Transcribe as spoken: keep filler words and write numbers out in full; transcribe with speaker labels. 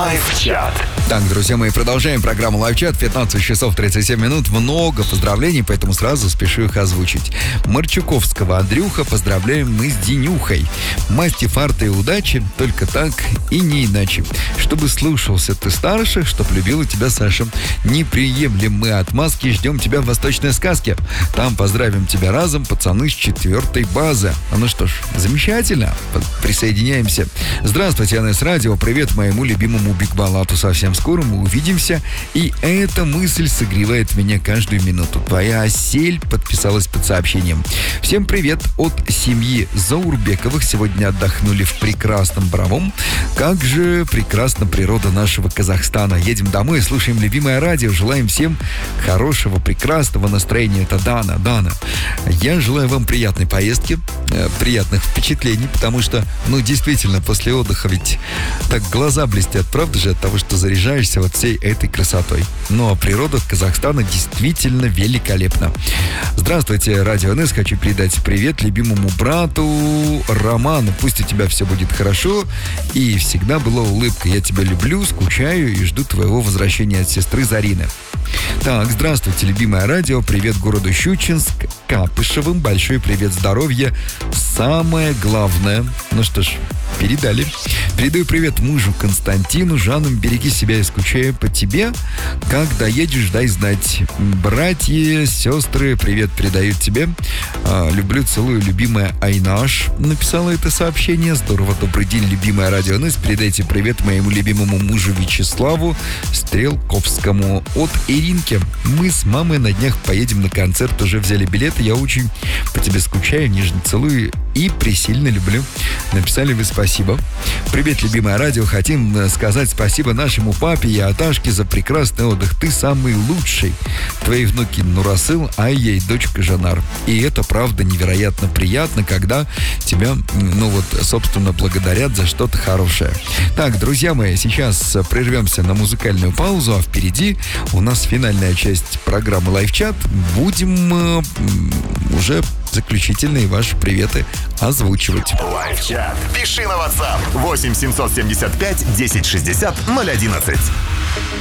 Speaker 1: Лайв-чат.
Speaker 2: Так, друзья мои, продолжаем программу Лайв-чат. пятнадцать часов тридцать семь минут. Много поздравлений, поэтому сразу спешу их озвучить. Марчуковского Андрюха поздравляем мы с Денюхой. Масти, фарта и удачи, только так и не иначе. Чтобы слушался ты старших, чтоб любила тебя Саша. Не приемлем мы отмазки, ждем тебя в Восточной сказке. Там поздравим тебя разом, пацаны с четвертой базы. Ну что ж, замечательно. Присоединяемся. Здравствуйте, эн эс Радио. Привет моему любимому Биг Балату. Совсем скоро мы увидимся. И эта мысль согревает меня каждую минуту. Твоя осель подписалась под сообщением. Всем привет от семьи Заурбековых. Сегодня отдохнули в прекрасном Боровом. Как же прекрасна природа нашего Казахстана. Едем домой, слушаем любимое радио. Желаем всем хорошего, прекрасного настроения. Это Дана. Дана, я желаю вам приятной поездки, э, приятных впечатлений, потому что, ну, действительно, после отдыха ведь так глаза блестят, правда же, от того, что заряжаешься вот всей этой красотой. Ну, а природа Казахстана действительно великолепна. Здравствуйте, Радио эн эс. Хочу передать привет любимому брату Роману. Пусть у тебя все будет хорошо и всегда была улыбка. Я тебя люблю, скучаю и жду твоего возвращения от сестры Зарины. Так, здравствуйте, любимое радио. Привет городу Щучинск, Капышевым. Большой привет, здоровья. Самое главное. Ну что ж, передали. Передаю привет мужу Константину. Жанам, береги себя, я скучаю по тебе. Как доедешь, дай знать. Братья, сестры, привет передают тебе. А, люблю, целую, любимая Айнаш. Написала это сообщение. Здорово, добрый день, любимая радио эн эс. Передайте привет моему любимому мужу Вячеславу Стрелковскому от Иринки. Мы с мамой на днях поедем на концерт. Уже взяли билеты. Я очень по тебе скучаю, нежно целую и пресильно люблю. Написали вы спасибо. Привет, любимое радио. Хотим сказать спасибо нашему папе и Аташке за прекрасный отдых. Ты самый лучший. Твои внуки Нурасыл, а ей дочка Жанар. И это, правда, невероятно приятно, когда тебя, ну вот, собственно, благодарят за что-то хорошее. Так, друзья мои, сейчас прервемся на музыкальную паузу, а впереди у нас финальная часть программы Лайв-чат. Будем э, уже заключительные ваши приветы озвучивать.
Speaker 1: Лайв-чат. Пиши на WhatsApp восемь семьсот семьдесят пять десять шестьдесят ноль одиннадцать.